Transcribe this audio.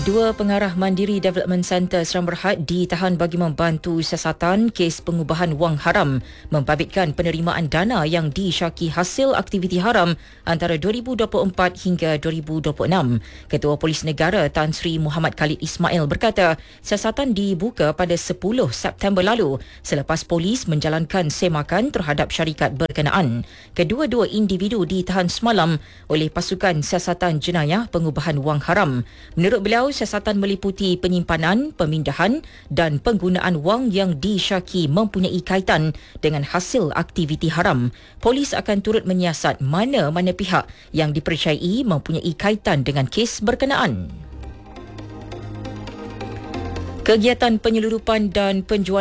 Dua pengarah Mandiri Development Centre Seram Berhad ditahan bagi membantu siasatan kes pengubahan wang haram membabitkan penerimaan dana yang disyaki hasil aktiviti haram antara 2024 hingga 2026. Ketua Polis Negara Tan Sri Muhammad Khalid Ismail berkata siasatan dibuka pada 10 September lalu selepas polis menjalankan semakan terhadap syarikat berkenaan. Kedua-dua individu ditahan semalam oleh pasukan siasatan jenayah pengubahan wang haram. Menurut beliau, siasatan meliputi penyimpanan, pemindahan dan penggunaan wang yang disyaki mempunyai kaitan dengan hasil aktiviti haram. Polis akan turut menyiasat mana-mana pihak yang dipercayai mempunyai kaitan dengan kes berkenaan. Kegiatan penyelundupan dan penjualan